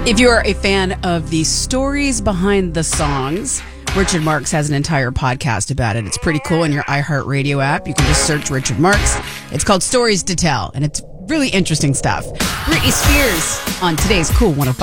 If you're a fan of the stories behind the songs, Richard Marx has an entire podcast about it. It's pretty cool in your iHeartRadio app. You can just search Richard Marx. It's called Stories to Tell, and it's really interesting stuff. Britney Spears on today's Cool 105.